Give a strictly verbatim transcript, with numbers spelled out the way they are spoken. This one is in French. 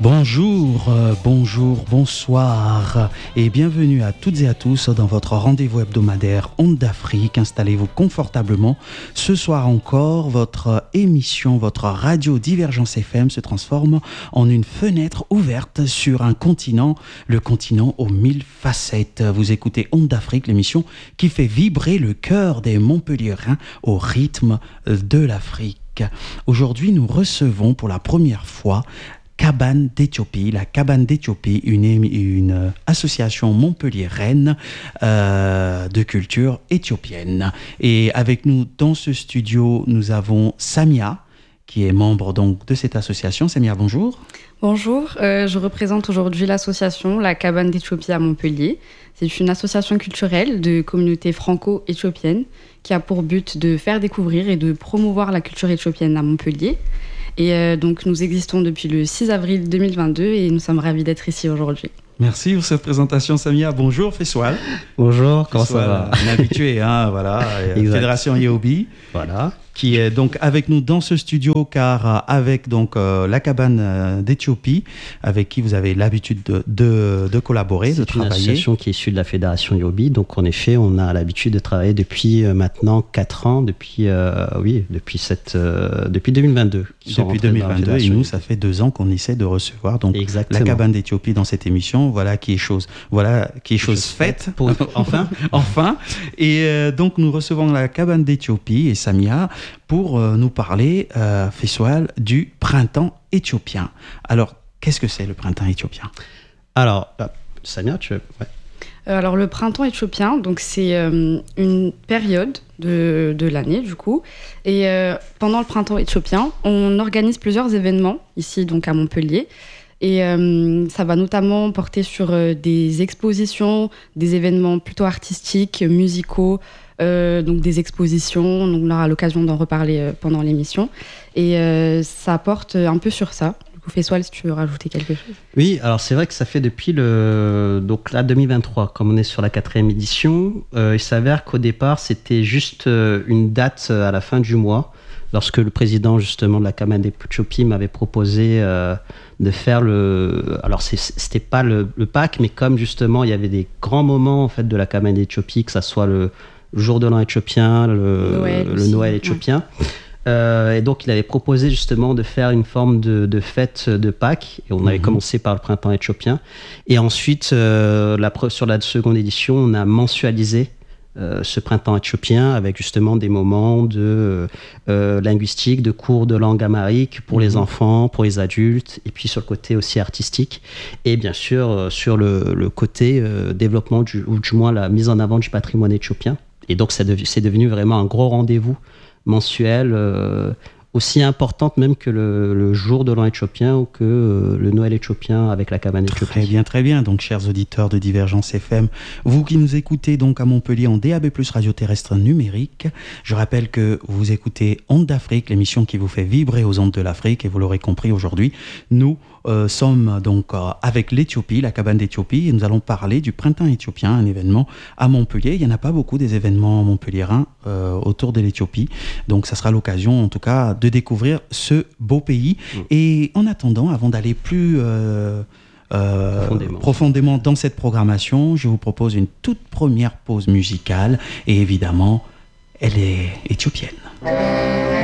Bonjour, euh, bonjour, bonsoir et bienvenue à toutes et à tous dans votre rendez-vous hebdomadaire Ondes d'Afrique. Installez-vous confortablement. Ce soir encore, votre émission, votre radio Divergence F M se transforme en une fenêtre ouverte sur un continent, le continent aux mille facettes. Vous écoutez Ondes d'Afrique, l'émission qui fait vibrer le cœur des Montpelliérains au rythme de l'Afrique. Aujourd'hui, nous recevons pour la première fois Cabane d'Éthiopie, la Cabane d'Éthiopie, une, une association montpelliéraine euh, de culture éthiopienne. Et avec nous dans ce studio, nous avons Samia, qui est membre donc de cette association. Samia, bonjour. Bonjour, euh, je représente aujourd'hui l'association La Cabane d'Éthiopie à Montpellier. C'est une association culturelle de communauté franco-éthiopienne qui a pour but de faire découvrir et de promouvoir la culture éthiopienne à Montpellier. Et euh, donc, nous existons depuis le six avril deux mille vingt-deux et nous sommes ravis d'être ici aujourd'hui. Merci pour cette présentation, Samia. Bonjour, Fessoal. Bonjour, comment Fessoal, ça va? Un habitué, hein, voilà, Fédération Yobi. Voilà. Qui est donc avec nous dans ce studio, car avec donc euh, la Cabane d'Éthiopie, avec qui vous avez l'habitude de, de, de collaborer, c'est de travailler. C'est une association qui est issue de la Fédération Yobi, donc en effet, on a l'habitude de travailler depuis euh, maintenant quatre ans, depuis euh, oui, depuis cette, euh, depuis deux mille vingt-deux. Depuis deux mille vingt-deux, et nous, ça fait deux ans qu'on essaie de recevoir donc Exactement. La Cabane d'Éthiopie dans cette émission. Voilà qui est chose, voilà qui est chose, chose faite. Pour... enfin, enfin. Et euh, donc nous recevons la Cabane d'Éthiopie et Samia pour euh, nous parler, euh, Fessoal, du printemps éthiopien. Alors, qu'est-ce que c'est le printemps éthiopien? Alors, euh, Samia, tu veux... Ouais. Alors, le printemps éthiopien, donc, c'est euh, une période de, de l'année, du coup. Et euh, pendant le printemps éthiopien, on organise plusieurs événements, ici, donc, à Montpellier. Et euh, ça va notamment porter sur euh, des expositions, des événements plutôt artistiques, musicaux, euh, donc des expositions. Donc on aura l'occasion d'en reparler euh, pendant l'émission. Et euh, ça porte un peu sur ça. Du coup, Fessoal, si tu veux rajouter quelque chose. Oui, alors c'est vrai que ça fait depuis le donc là deux mille vingt-trois, comme on est sur la quatrième édition, euh, il s'avère qu'au départ c'était juste euh, une date à la fin du mois. Lorsque le président justement de la Cabane d'Éthiopie m'avait proposé euh, de faire le... Alors c'est, c'était pas le, le Pâques, mais comme justement il y avait des grands moments en fait, de la Cabane d'Éthiopie, que ce soit le, le jour de l'an éthiopien, le Noël, le Noël éthiopien. Ouais. Euh, et donc il avait proposé justement de faire une forme de, de fête de Pâques. Et on mmh. avait commencé par le printemps éthiopien. Et ensuite, euh, la, sur la seconde édition, on a mensualisé Euh, ce printemps éthiopien avec justement des moments de euh, linguistique, de cours de langue amharique pour mmh. les enfants, pour les adultes, et puis sur le côté aussi artistique, et bien sûr euh, sur le, le côté euh, développement, du, ou du moins la mise en avant du patrimoine éthiopien. Et donc c'est, dev- c'est devenu vraiment un gros rendez-vous mensuel, euh, aussi importante même que le, le jour de l'an éthiopien ou que euh, le Noël éthiopien avec la Cabane d'Éthiopie. Très bien, très bien. Donc, chers auditeurs de Divergence F M, vous qui nous écoutez donc à Montpellier en D A B plus, radio terrestre numérique, je rappelle que vous écoutez Ondes d'Afrique, l'émission qui vous fait vibrer aux ondes de l'Afrique, et vous l'aurez compris aujourd'hui, nous euh, sommes donc euh, avec l'Éthiopie, la Cabane d'Éthiopie, et nous allons parler du printemps éthiopien, un événement à Montpellier. Il n'y en a pas beaucoup des événements montpelliérains euh, autour de l'Éthiopie, donc ça sera l'occasion en tout cas de de découvrir ce beau pays. Mmh. Et en attendant, avant d'aller plus euh, euh, profondément. profondément dans cette programmation, je vous propose une toute première pause musicale. Et évidemment, elle est éthiopienne.